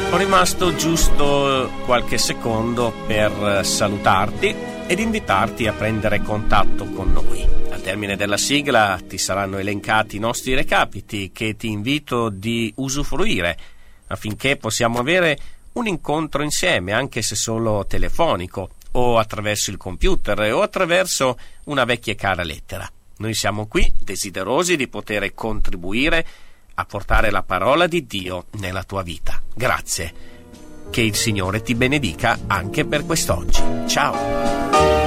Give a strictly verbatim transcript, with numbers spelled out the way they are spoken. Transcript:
Ho rimasto giusto qualche secondo per salutarti ed invitarti a prendere contatto con noi. Al termine della sigla ti saranno elencati i nostri recapiti che ti invito di usufruire affinché possiamo avere un incontro insieme, anche se solo telefonico o attraverso il computer o attraverso una vecchia e cara lettera. Noi siamo qui desiderosi di poter contribuire a portare la parola di Dio nella tua vita. Grazie. Che il Signore ti benedica anche per quest'oggi. Ciao.